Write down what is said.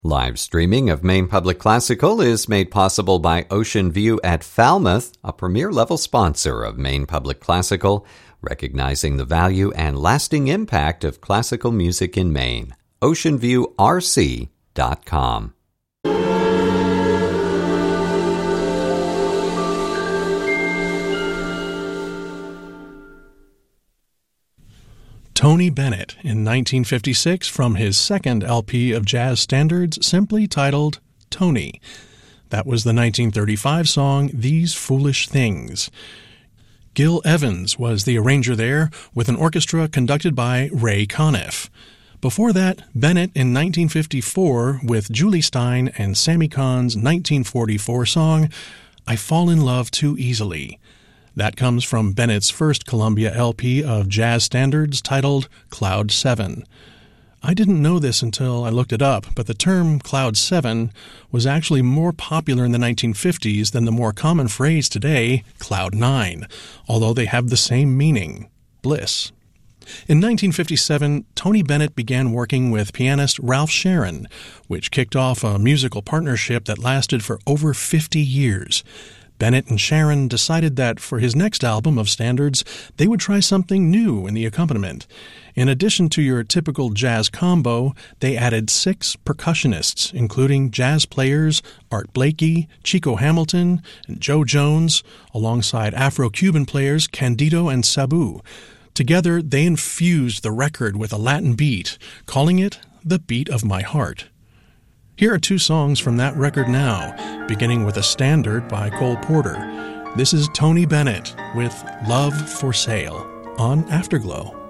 Live streaming of Maine Public Classical is made possible by Ocean View at Falmouth, a premier-level sponsor of Maine Public Classical, recognizing the value and lasting impact of classical music in Maine. OceanViewRC.com. Tony Bennett in 1956 from his second LP of jazz standards, simply titled Tony. That was the 1935 song These Foolish Things. Gil Evans was the arranger there, with an orchestra conducted by Ray Conniff. Before that, Bennett in 1954 with Julie Stein and Sammy Kahn's 1944 song I Fall in Love Too Easily. That comes from Bennett's first Columbia LP of jazz standards titled Cloud 7. I didn't know this until I looked it up, but the term Cloud 7 was actually more popular in the 1950s than the more common phrase today, Cloud 9, although they have the same meaning, bliss. In 1957, Tony Bennett began working with pianist Ralph Sharon, which kicked off a musical partnership that lasted for over 50 years. Bennett and Sharon decided that for his next album of standards, they would try something new in the accompaniment. In addition to your typical jazz combo, they added 6 percussionists, including jazz players Art Blakey, Chico Hamilton, and Joe Jones, alongside Afro-Cuban players Candido and Sabu. Together, they infused the record with a Latin beat, calling it the beat of my heart. Here are 2 songs from that record now, beginning with a standard by Cole Porter. This is Tony Bennett with Love for Sale on Afterglow.